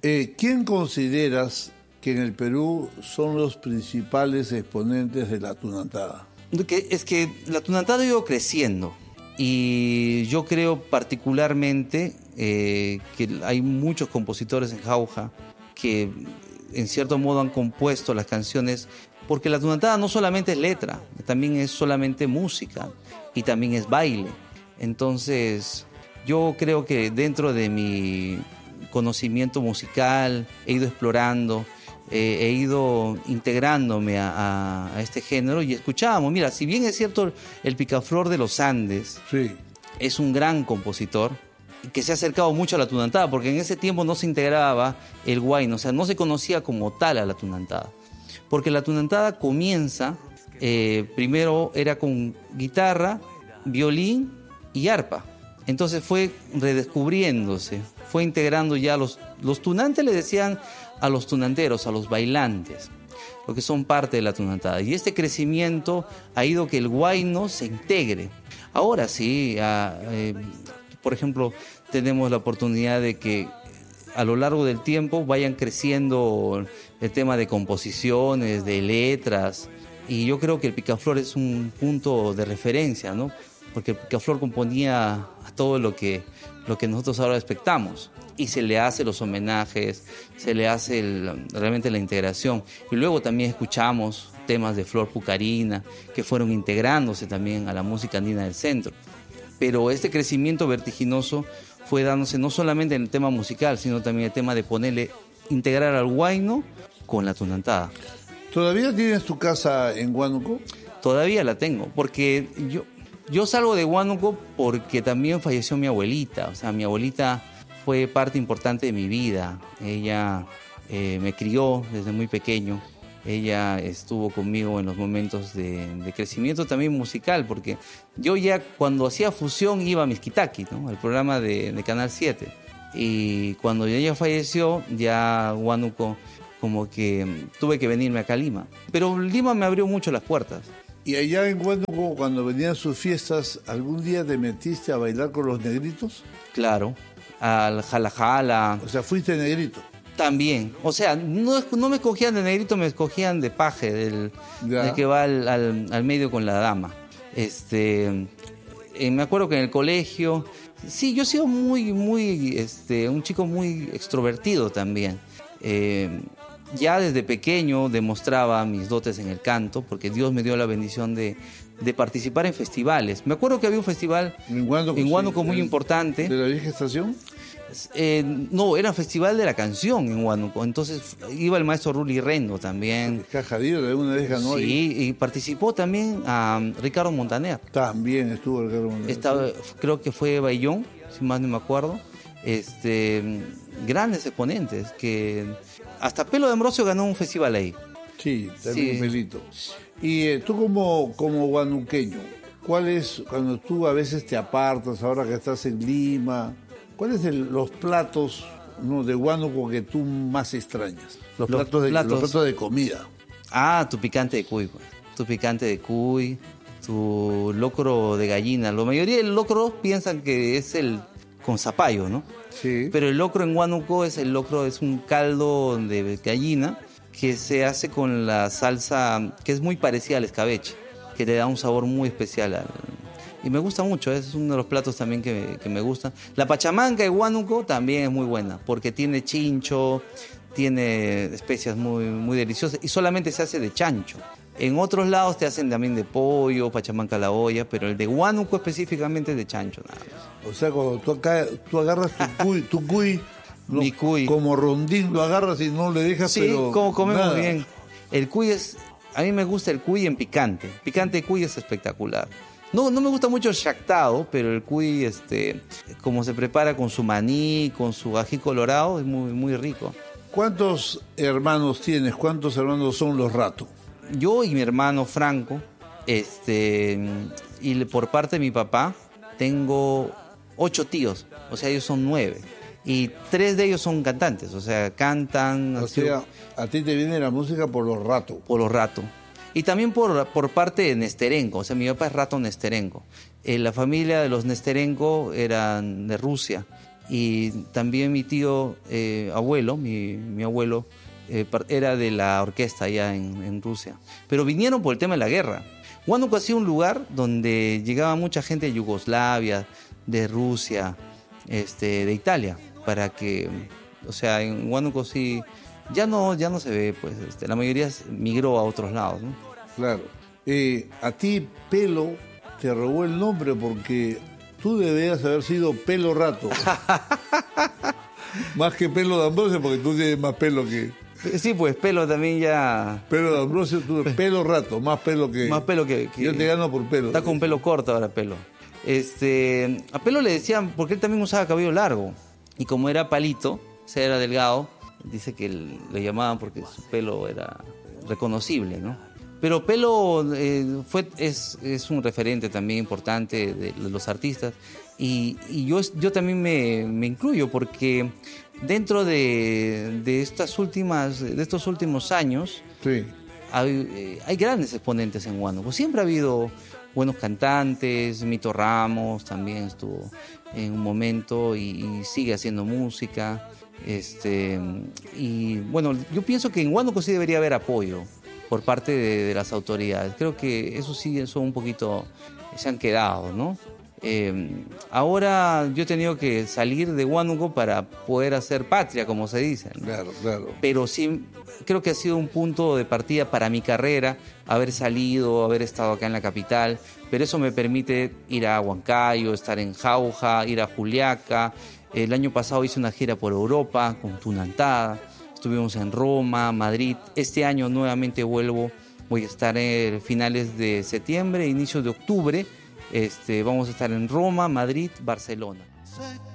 ¿Quién consideras que en el Perú son los principales exponentes de la tunantada? Es que la tunantada ha ido creciendo y yo creo particularmente que hay muchos compositores en Jauja que en cierto modo han compuesto las canciones, porque la tunantada no solamente es letra, también es solamente música y también es baile. Entonces yo creo que dentro de mi conocimiento musical he ido explorando, he ido integrándome a este género y escuchábamos, mira, si bien es cierto el Picaflor de los Andes Sí. es un gran compositor que se ha acercado mucho a la tunantada, porque en ese tiempo no se integraba el huayno, o sea, no se conocía como tal a la tunantada, porque la tunantada comienza, primero era con guitarra, violín y arpa. Entonces fue redescubriéndose, fue integrando ya los tunantes, le decían a los tunanteros, a los bailantes, lo que son parte de la tunantada. Y este crecimiento ha ido que el huayno se integre. Ahora sí, por ejemplo, tenemos la oportunidad de que a lo largo del tiempo vayan creciendo el tema de composiciones, de letras, y yo creo que el Picaflor es un punto de referencia, ¿no? Porque el Picaflor componía a todo lo que nosotros ahora expectamos, y se le hace los homenajes, se le hace realmente la integración. Y luego también escuchamos temas de Flor Pucarina que fueron integrándose también a la música andina del centro. Pero este crecimiento vertiginoso fue dándose no solamente en el tema musical, sino también el tema de integrar al huayno con la tunantada. ¿Todavía tienes tu casa en Huánuco? Todavía la tengo, porque yo salgo de Huánuco porque también falleció mi abuelita. O sea, mi abuelita fue parte importante de mi vida. Ella me crió desde muy pequeño. Ella estuvo conmigo en los momentos de crecimiento también musical, porque yo ya cuando hacía fusión iba a Miskitaki, ¿no? Al programa de Canal 7. Y cuando ella falleció, ya Huánuco, como que tuve que venirme acá a Lima. Pero Lima me abrió mucho las puertas. Y allá en Huánuco, cuando venían sus fiestas, ¿algún día te metiste a bailar con los negritos? Claro, al jala jala. O sea, fuiste negrito. También, o sea, no me escogían de negrito, me escogían de paje, del que va al medio con la dama. Me acuerdo que en el colegio, sí, yo he sido un chico muy extrovertido también. Ya desde pequeño demostraba mis dotes en el canto, porque Dios me dio la bendición de participar en festivales. Me acuerdo que había un festival en Huánuco muy importante. ¿De la vieja estación? No, era Festival de la Canción en Huánuco. Entonces iba el maestro Rulli Rendo también. Cajadillo de una vez ganó. Sí, y participó también a Ricardo Montaner. También estuvo Ricardo Montaner. Creo que fue Bayón, si más no me acuerdo. Grandes exponentes que hasta Pelo de Ambrosio ganó un festival ahí. Sí, también un pelito. Y tú como huanuqueño, ¿cuál es, cuando tú a veces te apartas, ahora que estás en Lima, cuáles son los platos, ¿no?, de Huánuco que tú más extrañas? Los platos de comida. Tu picante de cuy, pues. Tu picante de cuy, tu locro de gallina. La mayoría del locro piensan que es el con zapallo, ¿no? Sí. Pero el locro en Huánuco es un caldo de gallina que se hace con la salsa que es muy parecida al escabeche, que te da un sabor muy especial y me gusta mucho, es uno de los platos también que me gustan. La pachamanca de Huánuco también es muy buena, porque tiene chincho, tiene especias muy, muy deliciosas y solamente se hace de chancho. En otros lados te hacen también de pollo, pachamanca a la olla, pero el de Huánuco específicamente es de chancho, nada más. O sea, cuando tú agarras tu cuy, mi cuy, como rondín lo agarras y no le dejas, sí, pero como comemos nada. bien. El cuy a mí me gusta el cuy en picante. Picante de cuy es espectacular. No me gusta mucho el chactado, pero el cuy, como se prepara con su maní, con su ají colorado, es muy, muy rico. ¿Cuántos hermanos tienes? ¿Cuántos hermanos son los Rato? Yo y mi hermano Franco, y por parte de mi papá, tengo 8 tíos, o sea, ellos son 9. Y 3 de ellos son cantantes, o sea, cantan. O sea, a ti te viene la música por los Rato. Por los Rato. Y también por parte de Nesterenko, o sea, mi papá es Rato Nesterenko. La familia de los Nesterenko eran de Rusia. Y también mi tío abuelo, mi abuelo, era de la orquesta allá en Rusia. Pero vinieron por el tema de la guerra. Huánuco ha sido un lugar donde llegaba mucha gente de Yugoslavia, de Rusia, de Italia, para que, o sea, en Huánuco sí, ya no se ve, pues, la mayoría migró a otros lados, ¿no? Claro. A ti Pelo te robó el nombre porque tú debías haber sido Pelo Rato. Más que Pelo de Ambrosio, porque tú tienes más pelo que... Sí, pues Pelo también ya... Pelo de Ambrosio, tú Pelo Rato, más pelo que... Más pelo que... Yo te gano por pelo. Está con pelo corto ahora Pelo. A Pelo le decían, porque él también usaba cabello largo. Y como era palito, o sea, era delgado, dice que le llamaban porque su pelo era reconocible, ¿no? Pero Pelo es un referente también importante de los artistas. Y yo también me incluyo porque dentro de estos últimos años, sí, hay grandes exponentes en Huánuco. Siempre ha habido buenos cantantes. Mito Ramos también estuvo en un momento y sigue haciendo música. Y bueno, yo pienso que en Huánuco sí debería haber apoyo por parte de las autoridades. Creo que eso sí son un poquito, se han quedado, ¿no? Ahora yo he tenido que salir de Huánuco para poder hacer patria, como se dice, ¿no? Claro, claro. Pero sí, creo que ha sido un punto de partida para mi carrera, haber salido, haber estado acá en la capital, pero eso me permite ir a Huancayo, estar en Jauja, ir a Juliaca. El año pasado hice una gira por Europa con Tunantada, estuvimos en Roma, Madrid. Este año nuevamente vuelvo, voy a estar en finales de septiembre, inicios de octubre. Vamos a estar en Roma, Madrid, Barcelona.